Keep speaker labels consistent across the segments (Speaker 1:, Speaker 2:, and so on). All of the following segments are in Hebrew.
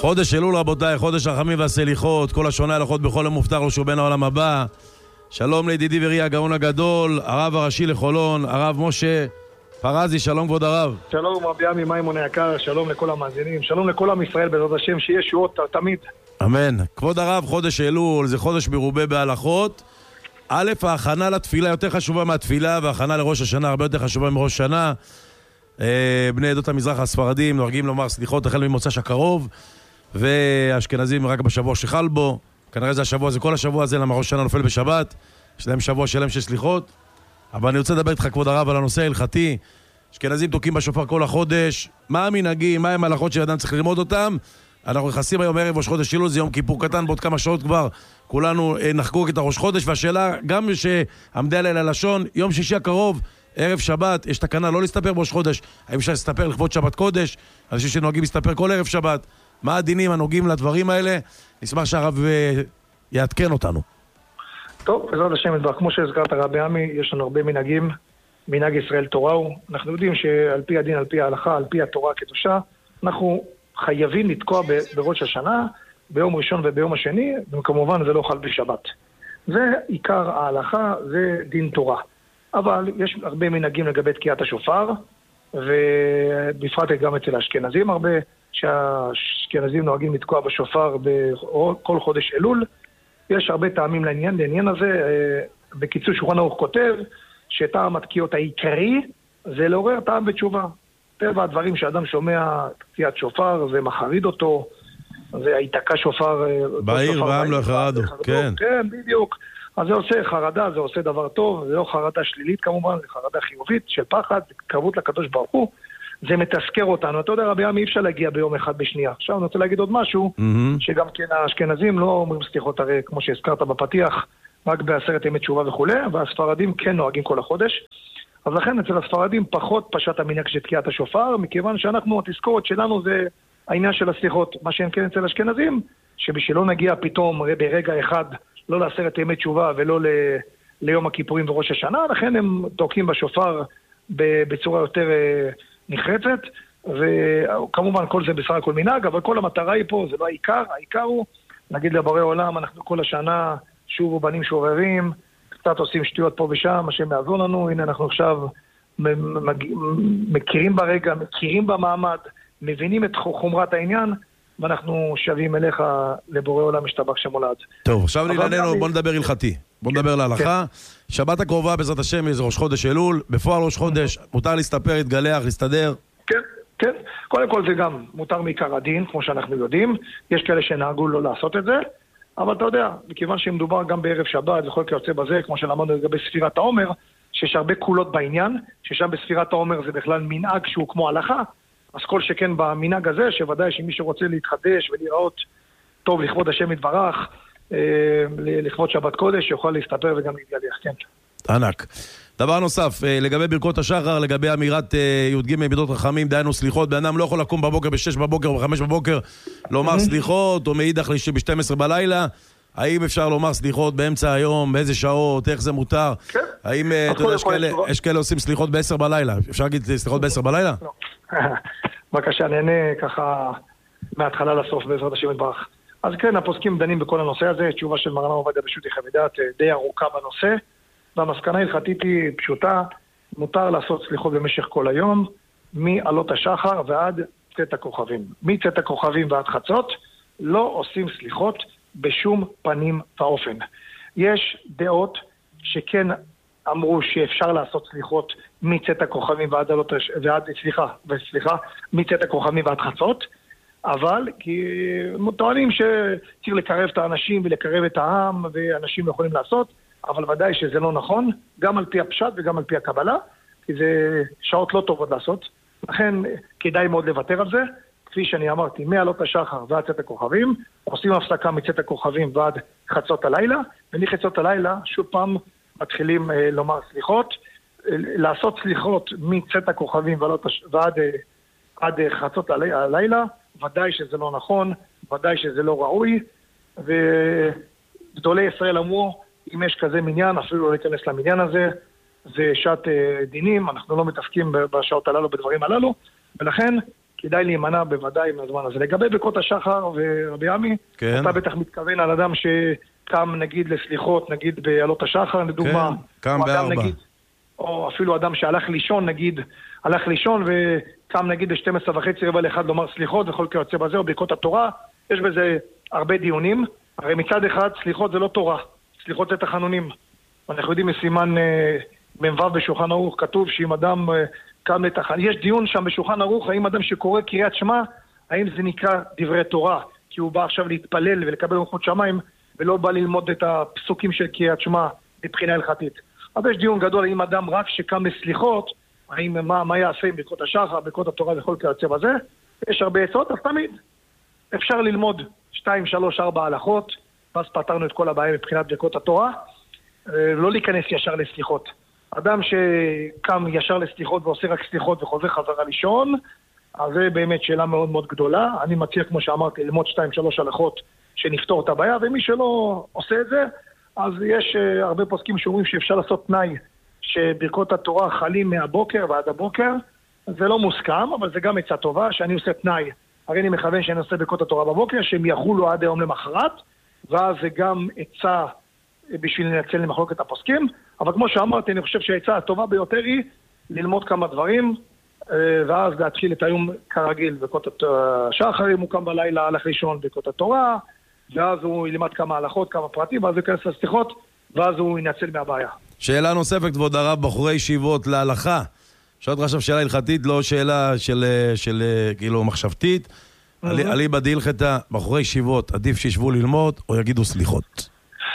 Speaker 1: חודש אלול רבותיי, חודש הרחמים והסליחות, כל השונה הלכות בכל המובטח לו שהוא בן העולם הבא. שלום לידידי ורי הגאון הגדול, הרב הראשי לחולון, הרב משה פרזי, שלום כבוד הרב.
Speaker 2: שלום רבי עמי מימון היקר, שלום לכל המאזינים, שלום לכל עם ישראל בעזרת השם, שיהיה שועות תמיד.
Speaker 1: אמן. כבוד הרב, חודש אלול זה חודש מרובה בהלכות. א', ההכנה לתפילה יותר חשובה מהתפילה, וההכנה לראש השנה הרבה יותר חשובה מראש השנה. בני עדות המזרח הספרדים נוהגים לומר סליחות החל ממוצ"ש הקרוב, והאשכנזים רק בשבוע שחל בו. כנראה זה השבוע, זה כל השבוע הזה, למה ראש השנה נופל בשבת. יש להם שבוע שלם של סליחות. אבל אני רוצה לדבר איתך כבוד הרב על הנושא ההלכתי. אשכנזים תוקעים בשופר כל החודש. מה המנהגים, מה הם ההלכות שאדם צריך ללמוד אותם? אנחנו נכנסים היום ערב ראש חודש אלול, זה יום כיפור קטן, בעוד כמה שעות כבר כולנו נחגוג את הראש חודש, והשאלה, גם שעמדי עליה ללשון, יום שישי הקרוב, ערב שבת, יש תקנה לא להסתפר בראש חודש, האם אפשר להסתפר לכבוד שבת קודש, אנשים שנוהגים להסתפר כל ערב שבת, מה הדינים הנוגעים לדברים האלה? נשמח שהרב יעדכן אותנו.
Speaker 2: טוב, בעזרת השם, כמו שהזכרת רבי עמי, יש לנו הרבה מנהגים, מנהג ישראל תורה הוא, אנחנו יודעים שעל פי הדין, על פי ההלכה, על פי התורה הקדושה, אנחנו חייבים לתקוע בראש השנה, ביום ראשון וביום השני, וכמובן זה לא חל בשבת. זה עיקר ההלכה, זה דין תורה. אבל יש הרבה מנהגים לגבי תקיעת השופר, ובפרט גם אצל האשכנזים הרבה, שהאשכנזים נוהגים לתקוע בשופר בכל חודש אלול. יש הרבה טעמים לעניין הזה. בקיצור שולחן ערוך כותב שטעם התקיעות העיקרי זה לעורר טעם בתשובה. טבע הדברים שאדם שומע תקיעת שופר, זה מחריד אותו, זה היתקע שופר
Speaker 1: בעיר ועם לא יחרדו. כן.
Speaker 2: כן, בדיוק. אז זה עושה חרדה, זה עושה דבר טוב, זה לא חרדה שלילית כמובן, זה חרדה חיובית של פחד, קרבות לקדוש ברוך הוא, זה מתזכר אותנו. אתה יודע רבי עמי, אי אפשר להגיע ביום אחד בשנייה. עכשיו אני רוצה להגיד עוד משהו, שגם כן האשכנזים לא אומרים סליחות, הרי כמו שהזכרת בפתיח, רק בעשרת ימי תשובה וכו', והספרדים כן נוהגים כל החודש. אז לכן אצל הספרדים פחות פשט המנהג של תקיעת השופר, מכיוון שאנחנו, התזכורת שלנו זה העניין של הסליחות. מה שאין כן אצל אשכנזים, שבשלא נגיע פתאום ברגע אחד לא לעשרת ימי תשובה ולא ליום הכיפורים וראש השנה, לכן הם תוקעים בשופר בצורה יותר נחרצת, וכמובן כל זה בסך הכל מנהג, אבל כל המטרה היא פה, זה לא העיקר, העיקר הוא, נגיד לבורא עולם, אנחנו כל השנה שובו בנים שוררים, קצת עושים שטויות פה ושם, מה שמעזור לנו, הנה אנחנו עכשיו מכירים ברגע, מכירים במעמד, מבינים את חומרת העניין, ואנחנו שווים אליך לבורא עולם משתבח שמולד.
Speaker 1: טוב, עכשיו לענייננו, בוא נדבר הלכתי. בוא נדבר להלכה. שבת הקרובה בעזרת השם זה ראש חודש אלול, בפועל ראש חודש, מותר להסתפר, להתגלח, להסתדר?
Speaker 2: כן, כן. קודם כל זה גם מותר מעיקר הדין, כמו שאנחנו יודעים. יש כאלה שנהגו לא לעשות את זה, אבל אתה יודע, מכיוון שמדובר גם בערב שבת וכל כיוצא בזה, כמו שלמדנו לגבי ספירת העומר, שיש הרבה קולות בעניין, ששם בספירת העומר זה בכלל מנהג שהוא כמו הלכה, אז כל שכן במנהג הזה, שוודאי שמי שרוצה להתחדש ולראות טוב לכבוד השם יתברך, לכבוד שבת קודש, יוכל להסתפר וגם להתגלח, כן.
Speaker 1: ענק. דבר נוסף, לגבי ברכות השחר, לגבי אמירת י"ג מידות רחמים, דיינו סליחות, בן אדם לא יכול לקום בבוקר ב-6 בבוקר או ב-5 בבוקר, לומר סליחות, או מאידך ב-12 בלילה, האם אפשר לומר סליחות באמצע היום, באיזה שעות, איך זה מותר?
Speaker 2: כן.
Speaker 1: האם, אתה יודע, יש כאלה עושים סליחות ב-10 בלילה, אפשר להגיד סליחות ב-10 בלילה?
Speaker 2: לא. בבקשה, נהנה ככה מההתחלה לסוף בעזרת השם יתברך. אז כן, הפוסקים דנים בכל הנושא הזה, תשובה של מרן עובדיה בשו"ת יחווה דעת די ארוכה בנושא, והמסקנה ההלכתית היא פשוטה, מותר לעשות סליחות במשך כל היום, מעלות השחר ועד צאת הכוכבים. מצאת הכוכבים ועד חצות, לא עושים סליחות בשום פנים ואופן. יש דעות שכן אמרו שאפשר לעשות סליחות מצאת הכוכבים מצאת הכוכבים ועד חצות, אבל כי טוענים שצריך לקרב את האנשים ולקרב את העם, ואנשים יכולים לעשות, אבל ודאי שזה לא נכון, גם על פי הפשט וגם על פי הקבלה, כי זה שעות לא טובות לעשות, לכן כדאי מאוד לוותר על זה, כפי שאני אמרתי, מעלות השחר ועד צאת הכוכבים, עושים הפסקה מצאת הכוכבים ועד חצות הלילה, ומחצות הלילה שוב פעם מתחילים לומר סליחות, לעשות סליחות מצאת הכוכבים ועד חצות הלילה, ודאי שזה לא נכון, ודאי שזה לא ראוי, וגדולי ישראל אמרו, אם יש כזה מניין, אפילו לא להיכנס למניין הזה, זה שעת דינים, אנחנו לא מתעסקים בשעות הללו, בדברים הללו, ולכן כדאי להימנע בוודאי מהזמן הזה. לגבי ברכות השחר ורבי עמי,
Speaker 1: כן.
Speaker 2: אתה בטח מתכוון על אדם שקם נגיד לסליחות, נגיד בעלות השחר, לדוגמה.
Speaker 1: כן, קם ב4.
Speaker 2: או אפילו אדם שהלך לישון, נגיד, הלך לישון וקם נגיד ב-12:30 רבע לאחד לומר סליחות וכל כיוצא בזה, או ברכות התורה. יש בזה הרבה דיונים. הרי מצד אחד סליחות זה לא תורה, סליחות זה תחנונים. אנחנו יודעים מסימן במבב בשולחן ערוך כתוב שאם אדם קם לתחנון, יש דיון שם בשולחן ערוך, האם אדם שקורא קריאת שמע, האם זה נקרא דברי תורה, כי הוא בא עכשיו להתפלל ולקבל מלכות שמיים, ולא בא ללמוד את הפסוקים של קריאת שמע מבחינה הלכתית. אבל יש דיון גדול, האם אדם רק שקם לסליחות, האם מה יעשה עם ברכות השחר, ברכות התורה וכל כיוצא בזה. יש הרבה עצות, אז תמיד אפשר ללמוד 2, 3, 4 הלכות, ואז פתרנו את כל הבעיה מבחינת ברכות התורה, לא להיכנס ישר לסליחות. אדם שקם ישר לסליחות ועושה רק סליחות וחוזר חזרה לישון, אז זה באמת שאלה מאוד מאוד גדולה. אני מציע, כמו שאמרתי, ללמוד 2, 3 הלכות שנפתור את הבעיה, ומי שלא עושה את זה, אז יש הרבה פוסקים שאומרים שאפשר לעשות תנאי שברכות התורה חלים מהבוקר ועד הבוקר. זה לא מוסכם, אבל זה גם עצה טובה, שאני עושה תנאי. הרי אני מכוון שאני עושה ברכות התורה בבוקר, שהם יחולו עד היום למחרת, ואז זה גם עצה בשביל לנצל למחלוקת הפוסקים. אבל כמו שאמרתי, אני חושב שהעצה הטובה ביותר היא ללמוד כמה דברים, ואז להתחיל את היום כרגיל, ברכות השחר, אם הוא קם בלילה, הלך לישון ברכות התורה, ואז הוא ילמד כמה הלכות, כמה פרטים, ואז הוא ייכנס לסליחות, ואז הוא ינצל מהבעיה. שאלה
Speaker 1: נוספת, כבוד הרב, בחורי ישיבות להלכה. שואלת עכשיו שאלה הלכתית, לא שאלה של כאילו מחשבתית. עלי בדילחתה, בחורי ישיבות, עדיף שישבו ללמוד או יגידו סליחות?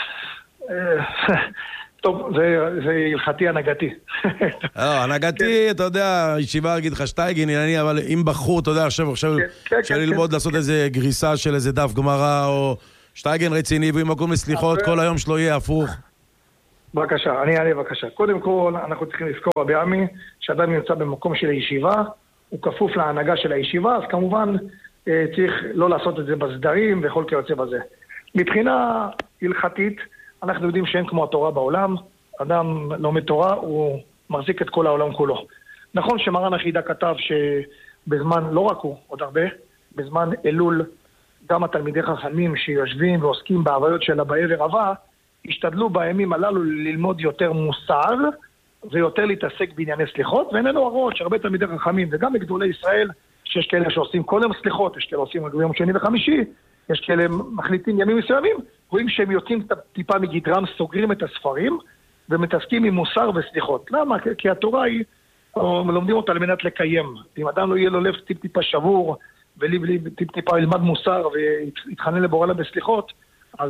Speaker 2: טוב, זה הלכתי הנהגתי.
Speaker 1: הנהגתי, אתה יודע, ישיבה יגיד לך שטייגן, אבל אם בחור, אתה יודע, עכשיו ללמוד לעשות איזה גריסה של איזה דף גמרא, או שטייגן רציני, ואם מקום לסליחות, כל היום שלו יהיה הפוך.
Speaker 2: בבקשה, אני אענה בבקשה. קודם כל, אנחנו צריכים לזכור רבי עמי, שאדם נמצא במקום של הישיבה, הוא כפוף להנהגה של הישיבה, אז כמובן צריך לא לעשות את זה בסדרים וכל כיוצא בזה. מבחינה הלכתית, אנחנו יודעים שאין כמו התורה בעולם, אדם לומד תורה, הוא מחזיק את כל העולם כולו. נכון שמרן החידה כתב שבזמן, לא רק הוא, עוד הרבה, בזמן אלול, גם התלמידי חכמים שיושבים ועוסקים בעבודות של הבאי ורבה, השתדלו בימים הללו ללמוד יותר מוסר, ויותר להתעסק בענייני סליחות, ואיננו הראש, הרבה תלמידי חכמים, וגם בגדולי ישראל, שיש כאלה שעושים כל יום סליחות, יש כאלה עושים יום שני וחמישי, יש כאלה מחליטים ימים מסוימים, רואים שהם יוצאים טיפה מגדרם, סוגרים את הספרים, ומתעסקים עם מוסר וסליחות. למה? כי התורה היא, לומדים אותה על מנת לקיים. אם אדם לא יהיה לו לב טיפה שבור, וטיפה ילמד מוסר, ויתחנן לבורא לה בסליחות, אז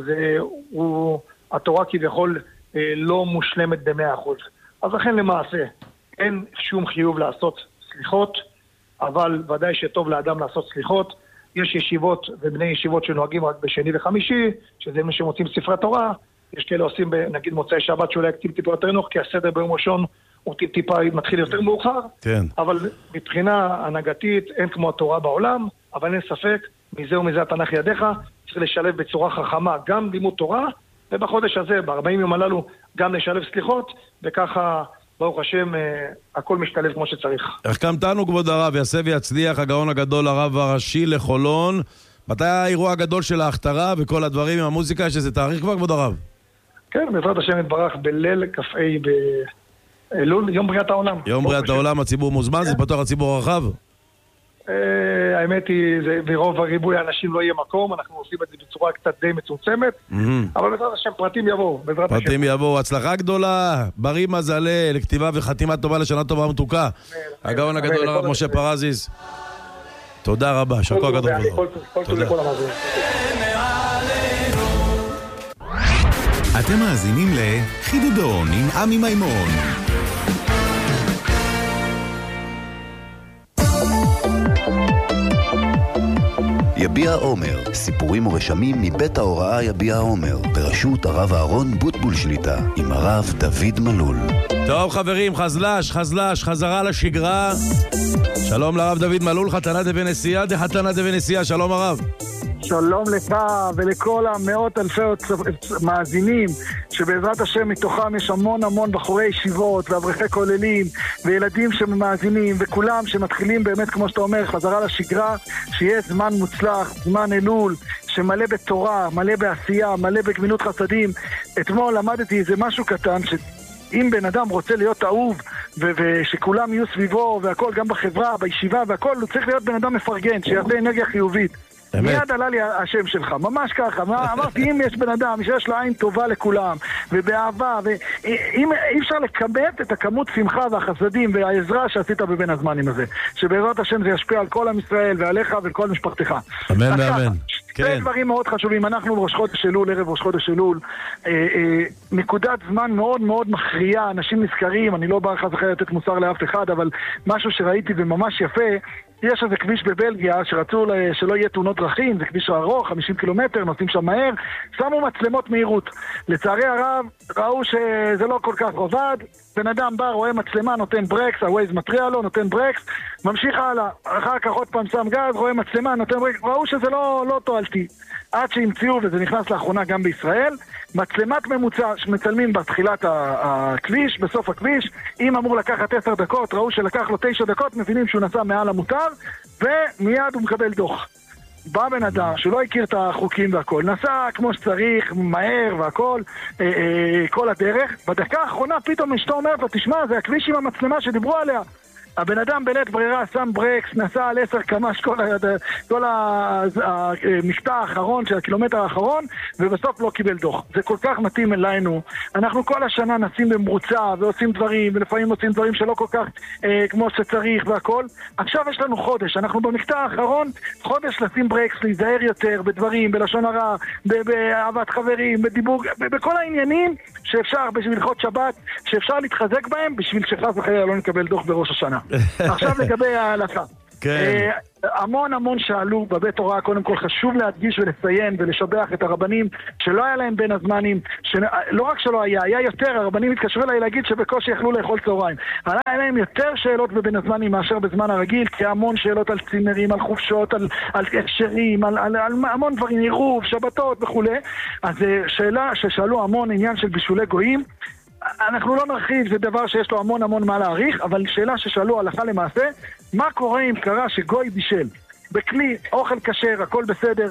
Speaker 2: התורה כביכול לא מושלמת ב100%. אז לכן למעשה, אין שום חיוב לעשות סליחות, אבל ודאי שטוב לאדם לעשות סליחות. יש ישיבות ובני ישיבות שנוהגים רק בשני וחמישי, שזה מי שמוצאים ספרי תורה. יש כאלה עושים נגיד מוצאי שבת שאולי טיפה יותר נוח, כי הסדר ביום ראשון הוא טיפה מתחיל יותר מאוחר.
Speaker 1: כן.
Speaker 2: אבל מבחינה הנהגתית אין כמו התורה בעולם, אבל אין ספק, מזה ומזה התנ"ך ידיך, צריך לשלב בצורה חכמה גם לימוד תורה, ובחודש הזה, ב40 יום הללו, גם לשלב סליחות, וככה ברוך השם, הכל משתלב כמו שצריך.
Speaker 1: החכמתנו כבוד הרב, יעשה ויצליח הגאון הגדול הרב הראשי לחולון. מתי האירוע הגדול של ההכתרה וכל הדברים עם המוזיקה? יש איזה תאריך כבר כבוד הרב?
Speaker 2: כן, בעזרת השם יתברך בליל כ"ה באלול, יום בריאת העולם.
Speaker 1: יום בריאת העולם, הציבור מוזמן, זה פתוח לציבור הרחב?
Speaker 2: האמת היא, ברוב הריבוי האנשים לא יהיה מקום, אנחנו עושים את זה בצורה קצת די מצומצמת, אבל בעזרת השם פרטים יבואו,
Speaker 1: פרטים יבואו, הצלחה גדולה, בריא מזלה, לכתיבה וחתימה טובה לשנה טובה ומתוקה. הגאון הגדול הרב משה פרזיס, תודה רבה, שכוח גדול.
Speaker 2: תודה.
Speaker 3: אתם מאזינים לחידודון עם עמי מימון. יביע עומר, סיפורים ורשמים מבית ההוראה יביע עומר, בראשות הרב אהרון בוטבול שליטה, עם הרב דוד מלול.
Speaker 1: טוב חברים, חזלש, חזרה לשגרה. שלום לרב דוד מלול, חתנה דבנסיעה, דחתנה דבנסיעה, שלום הרב.
Speaker 4: שלום לך ולכל המאות אלפי מאזינים, שבעזרת השם מתוכם יש המון המון בחורי ישיבות ואברכי כוללים וילדים שמאזינים, וכולם שמתחילים באמת, כמו שאתה אומר, חזרה לשגרה, שיהיה זמן מוצלח, זמן אלול שמלא בתורה, מלא בעשייה, מלא בגמילות חסדים. אתמול למדתי איזה משהו קטן, שאם בן אדם רוצה להיות אהוב ושכולם יהיו סביבו והכל, גם בחברה, בישיבה והכל, הוא צריך להיות בן אדם מפרגן, שיעשה אנרגיה חיובית. מיד עלה לי השם שלך, ממש ככה. אמרתי, אם יש בן אדם שיש לו עין טובה לכולם ובאהבה, ואם אי אפשר לקמת את הכמות שמחה והחסדים והעזרה שעשית בבין הזמנים הזה, שבעזרת השם זה ישפיע על כל עם ישראל ועליך ועל כל משפחתך.
Speaker 1: אמן ואמן.
Speaker 4: שני דברים מאוד חשובים. אנחנו בראש חודש אלול, ערב ראש חודש אלול, נקודת זמן מאוד מאוד מכריעה. אנשים נזכרים, אני לא בא לך זכר לתת מוסר לאף אחד, אבל משהו שראיתי וממש יפה, יש איזה כביש בבלגיה שרצו שלא יהיה תאונות דרכים, זה כביש ארוך, 50 קילומטר, נוסעים שם מהר, שמו מצלמות מהירות. לצערי הרב, ראו שזה לא כל כך עובד, בן אדם בא, רואה מצלמה, נותן ברקס, הווייז מטריע לו, נותן ברקס, ממשיך הלאה, אחר כך עוד פעם שם גז, רואה מצלמה, נותן ברקס, ראו שזה לא תועלתי. עד שהמציאו, וזה נכנס לאחרונה גם בישראל, מצלמת ממוצע שמצלמים בתחילת הכביש, בסוף הכביש, אם אמור לקחת 10 דקות, ראו שלקח לו 9 דקות, מבינים שהוא נסע מעל המותר, ומיד הוא מקבל דוח. בא בן אדם שלא הכיר את החוקים והכל, נסע כמו שצריך, מהר והכל, כל הדרך, בדקה האחרונה פתאום אשתו אומרת לו, תשמע, זה הכביש עם המצלמה שדיברו עליה. הבן אדם בלית ברירה שם ברקס, נסע על 10 קמ"ש כל המקטע האחרון של הקילומטר האחרון, ובסוף לא קיבל דוח. זה כל כך מתאים אלינו. אנחנו כל השנה נסים במרוצה ועושים דברים, ולפעמים עושים דברים שלא כל כך כמו שצריך והכל. עכשיו יש לנו חודש, אנחנו במקטע האחרון, חודש לשים ברקס, להיזהר יותר בדברים, בלשון הרע, באהבת חברים, בדיבור, בכל העניינים שאפשר בשביל חוד שבת, שאפשר להתחזק בהם בשביל שחס וחלילה לא נקבל דוח בראש השנה. עכשיו לגבי ההלכה.
Speaker 1: כן.
Speaker 4: המון שאלו בבית הוראה, קודם כל חשוב להדגיש ולציין ולשבח את הרבנים שלא היה להם בין הזמנים, לא רק שלא היה יותר, הרבנים התקשרו אליי להגיד שבקושי יכלו לאכול צהריים. היה להם יותר שאלות בבין הזמנים מאשר בזמן הרגיל, כי המון שאלות על צימרים, על חופשות, על הקשרים, על המון דברים, עירוב, שבתות וכו'. אז שאלה ששאלו המון עניין של בישולי גויים, אנחנו לא נרחיב, זה דבר שיש לו המון מה להעריך, אבל שאלה ששאלו הלכה למעשה, מה קורה אם קרה שגוי בישל בכלי, אוכל כשר, הכל בסדר,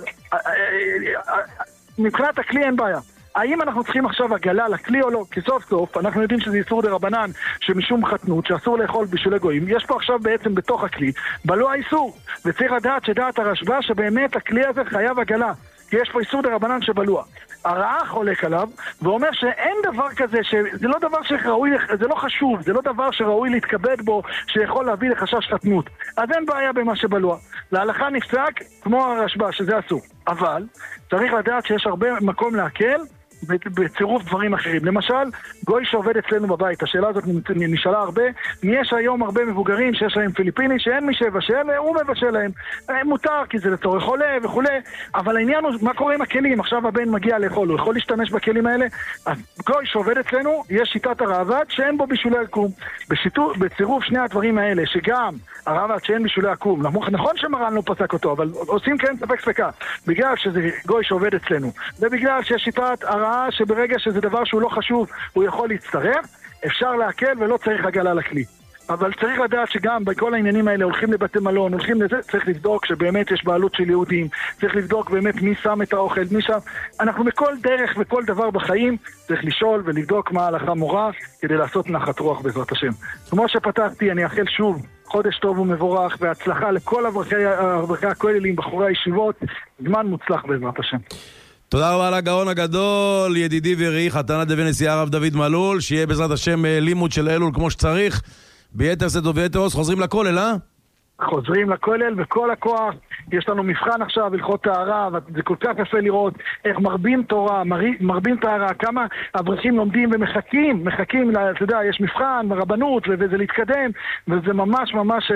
Speaker 4: מבחינת הכלי אין בעיה. האם אנחנו צריכים עכשיו עגלה לכלי או לא? כי סוף סוף אנחנו יודעים שזה איסור דרבנן שמשום חתנות שאסור לאכול בישולי גויים. יש פה עכשיו בעצם בתוך הכלי בלוע האיסור, וצריך לדעת שדעת הרשב"א שבאמת הכלי הזה חייב עגלה, כי יש פה איסור דרבנן שבלוע. הרעה חולק עליו ואומר שאין דבר כזה, שזה לא דבר שראוי, זה לא חשוב, זה לא דבר שראוי להתכבד בו, שיכול להביא לחשש חתנות. אז אין בעיה במה שבלוע. להלכה נפסק כמו הרשב"א שזה אסור. אבל צריך לדעת שיש הרבה מקום להקל בצירוף דברים אחרים. למשל, גוי שעובד אצלנו בבית, השאלה הזאת נשאלה הרבה, יש היום הרבה מבוגרים שיש להם פיליפיני, שאין מי שבשל, הוא מבשל להם. מותר, כי זה לצורך חולה וכו', אבל העניין הוא, מה קורה עם הכלים? עכשיו הבן מגיע לאכול, הוא יכול להשתמש בכלים האלה? אז גוי שעובד אצלנו, יש שיטת הרעב"ד שאין בו בישולי עקום. בצירוף שני הדברים האלה, שגם הרעב"ד שאין בישולי עקום, נכון שמרן לא פסק אותו, אבל עושים כן ספק ספקה, בגלל שזה גוי שעובד אצלנו, ובגלל שיש שיטת הרעה שברגע שזה דבר שהוא לא חשוב, הוא יכול להצטרף, אפשר להקל ולא צריך עגלה לכלי. אבל צריך לדעת שגם בכל העניינים האלה הולכים לבתי מלון, הולכים לזה, צריך לבדוק שבאמת יש בעלות של יהודים, צריך לבדוק באמת מי שם את האוכל, מי שם. אנחנו בכל דרך וכל דבר בחיים צריך לשאול ולבדוק מה ההלכה מורה כדי לעשות נחת רוח בעזרת השם. כמו שפתחתי, אני אאחל שוב חודש טוב ומבורך והצלחה לכל אברכי הכוללים, בחורי הישיבות, זמן מוצלח בעזרת השם.
Speaker 1: תודה רבה לגאון הגדול, ידידי ורעי חתן הדבי נשיא הרב דוד מלול, שיהיה בעזרת השם לימוד של אלול כמו שצריך, ביתר שאת וביתר עוז. חוזרים לכולל,
Speaker 4: חוזרים לכולל וכל הכוח. יש לנו מבחן עכשיו, הלכות טהרה, וזה כל כך יפה לראות איך מרבים תורה, מרבים טהרה, כמה אברכים לומדים ומחכים, אתה יודע, יש מבחן ברבנות וזה להתקדם, וזה ממש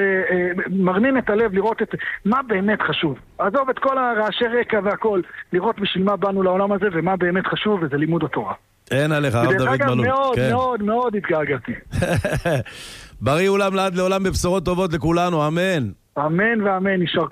Speaker 4: מרנין את הלב לראות את מה באמת חשוב. עזוב את כל הרעשי רקע והכל, לראות בשביל מה באנו לעולם הזה ומה באמת חשוב, וזה לימוד התורה.
Speaker 1: אין עליך, הרב דוד מלול.
Speaker 4: מאוד התגעגעתי.
Speaker 1: בריא אולם לעד לעולם בבשורות טובות לכולנו, אמן.
Speaker 4: אמן ואמן, יישר כוח.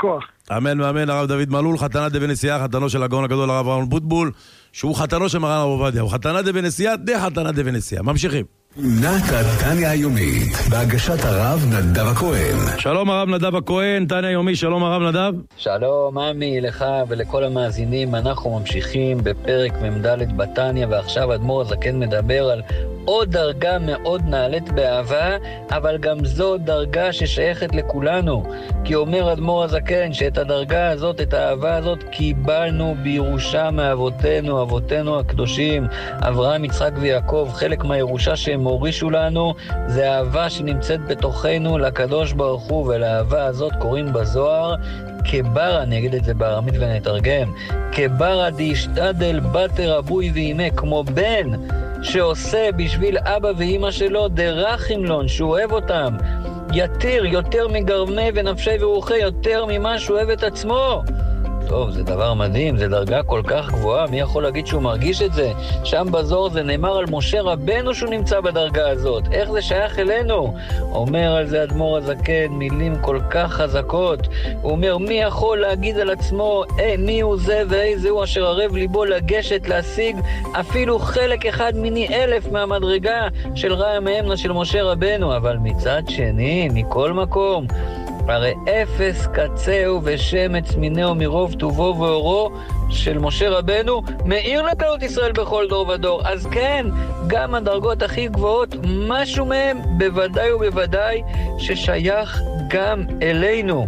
Speaker 1: אמן ואמן. הרב דוד מלול, חתנה דבנסיעה, חתנו של הגאון הגדול הרב אהרון בוטבול, שהוא חתנו של מרן הרב עובדיה, הוא חתנה דבנסיעה, חתנה דבנסיעה. ממשיכים.
Speaker 5: נתן תניה היומית, בהגשת הרב נדב הכהן.
Speaker 1: שלום הרב נדב הכהן, תניה יומי, שלום הרב נדב.
Speaker 6: שלום עמי, לך ולכל המאזינים. אנחנו ממשיכים בפרק ממדלת בתניה, ועכשיו אדמו"ר הזקן מדבר על עוד דרגה מאוד נעלית באהבה, אבל גם זו דרגה ששייכת לכולנו. כי אומר אדמו"ר הזקן שאת הדרגה הזאת, את האהבה הזאת, קיבלנו בירושה מאבותינו, אבותינו הקדושים, אברהם, יצחק ויעקב. חלק מהירושה שהם הורישו לנו זה אהבה שנמצאת בתוכנו לקדוש ברוך הוא, ולאהבה הזאת קוראים בזוהר כברה, אני אגיד את זה בארמית ונתרגם, כברה דישתדל בתר אבוי ואימא, כמו בן שעושה בשביל אבא ואמא שלו דרכים לון, שהוא אוהב אותם, יתיר יותר מגרמי ונפשי ורוחי, יותר ממה שהוא אוהב את עצמו. טוב, זה דבר מדהים, זה דרגה כל כך גבוהה, מי יכול להגיד שהוא מרגיש את זה? שם בזוהר זה נאמר על משה רבנו שהוא נמצא בדרגה הזאת. איך זה שייך אלינו? אומר על זה אדמו"ר הזקן מילים כל כך חזקות. הוא אומר, מי יכול להגיד על עצמו מי הוא זה ואיזה הוא אשר ערב ליבו לגשת להשיג אפילו חלק אחד מיני 1000 מהמדרגה של רעי מהמנה של משה רבנו? אבל מצד שני, מכל מקום, הרי אפס קצהו ושמץ מינהו מרוב טובו ואורו של משה רבנו מאיר לכלות ישראל בכל דור ודור. אז כן, גם הדרגות הכי גבוהות, משהו מהם בוודאי ובוודאי ששייך גם אלינו.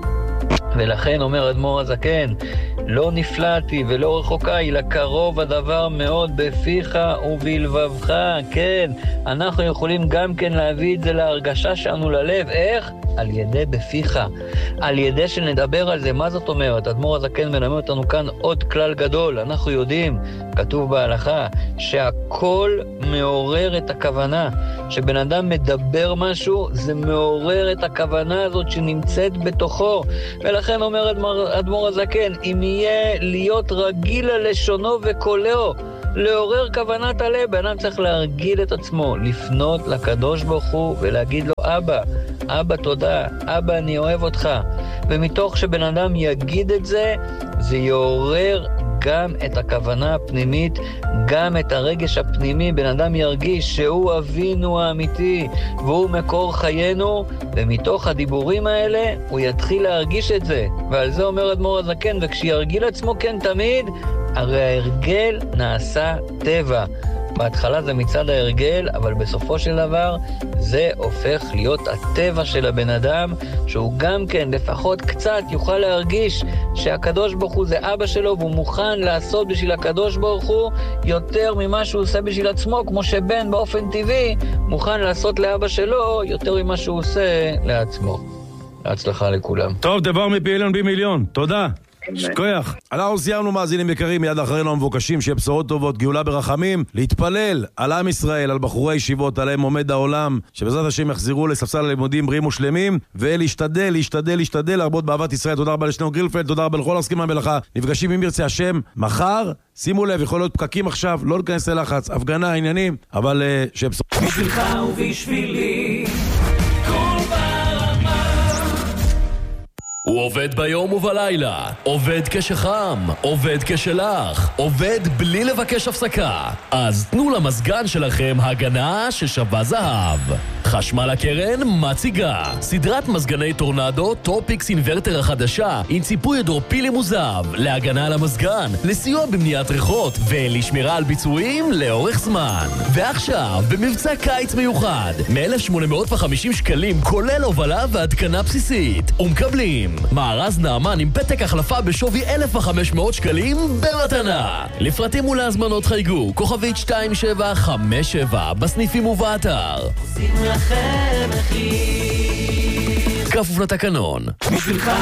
Speaker 6: ולכן אומר אדמו"ר הזקן, לא נפלאתי ולא רחוקה, אלא קרוב הדבר מאוד בפיך ובלבבך. כן, אנחנו יכולים גם כן להביא את זה להרגשה שלנו ללב. איך? על ידי בפיך, על ידי שנדבר על זה. מה זאת אומרת? אדמו"ר הזקן מלמד אותנו כאן עוד כלל גדול. אנחנו יודעים, כתוב בהלכה, שהכל מעורר את הכוונה. שבן אדם מדבר משהו, זה מעורר את הכוונה הזאת שנמצאת בתוכו. ולכן אומר אדמו"ר הזקן, אם יהיה להיות רגיל על לשונו וקולו, לעורר כוונת הלב, בן אדם צריך להרגיל את עצמו, לפנות לקדוש ברוך הוא ולהגיד לו, אבא, אבא תודה, אבא אני אוהב אותך. ומתוך שבן אדם יגיד את זה, זה יעורר גם את הכוונה הפנימית, גם את הרגש הפנימי. בן אדם ירגיש שהוא אבינו האמיתי והוא מקור חיינו, ומתוך הדיבורים האלה הוא יתחיל להרגיש את זה. ועל זה אומר אדמו"ר הזקן, וכשירגיל עצמו כן תמיד, הרי ההרגל נעשה טבע. בהתחלה זה מצד ההרגל, אבל בסופו של דבר זה הופך להיות הטבע של הבן אדם, שהוא גם כן לפחות קצת יוכל להרגיש שהקדוש ברוך הוא זה אבא שלו, והוא מוכן לעשות בשביל הקדוש ברוך הוא יותר ממה שהוא עושה בשביל עצמו, כמו שבן באופן טבעי מוכן לעשות לאבא שלו יותר ממה שהוא עושה לעצמו. להצלחה לכולם.
Speaker 1: טוב, דבר מפי עליון בי מיליון. תודה. שכוייך. אנחנו סיימנו מאזינים יקרים, מיד אחרינו המבוקשים, שיהיה בשורות טובות, גאולה ברחמים, להתפלל על עם ישראל, על בחורי ישיבות, עליהם עומד העולם, שבעזרת השם יחזרו לספסל הלימודים בריאים ושלמים, ולהשתדל להרבות באהבת ישראל. תודה רבה לשניאור גרילפלד, תודה רבה לכל העוסקים במלאכה. נפגשים אם ירצה השם מחר. שימו לב, יכול להיות פקקים עכשיו, לא להיכנס ללחץ, הפגנה, עניינים, אבל שיהיה בשורות.
Speaker 7: בשבילך ובשבילי הוא עובד ביום ובלילה, עובד כשחם, עובד כשלח, עובד בלי לבקש הפסקה. אז תנו למזגן שלכם הגנה ששווה זהב. חשמל הקרן מציגה סדרת מזגני טורנדו טופיקס אינברטר החדשה עם ציפוי הידרופילי מוזב להגנה על המזגן, לסיוע במניעת ריחות ולשמירה על ביצועים לאורך זמן. ועכשיו במבצע קיץ מיוחד מ-1,850 שקלים כולל הובלה והתקנה בסיסית, ומקבלים מארז נאמן עם פתק החלפה בשווי 1,500 שקלים במתנה. לפרטים ולהזמנות חייגו כוכבית 2757 בסניפים ובאתר. עושים לכם מחיר כפוף לתקנון. בשבילך